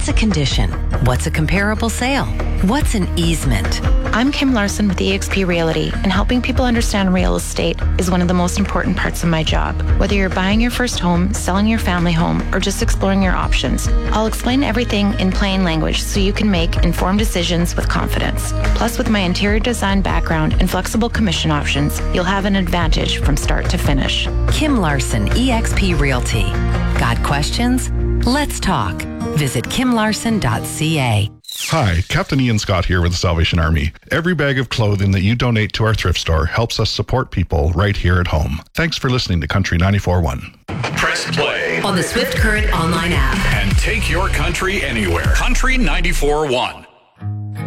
What's a condition? What's a comparable sale? What's an easement? I'm Kim Larson with eXp Realty, and helping people understand real estate is one of the most important parts of my job. Whether you're buying your first home, selling your family home, or just exploring your options, I'll explain everything in plain language so you can make informed decisions with confidence. Plus, with my interior design background and flexible commission options, you'll have an advantage from start to finish. Kim Larson, eXp Realty. Got questions? Let's talk. Visit kimlarson.ca. Hi, Captain Ian Scott here with the Salvation Army. Every bag of clothing that you donate to our thrift store helps us support people right here at home. Thanks for listening to Country 94.1. Press play On the Swift Current online app. and take your country anywhere. Country 94.1.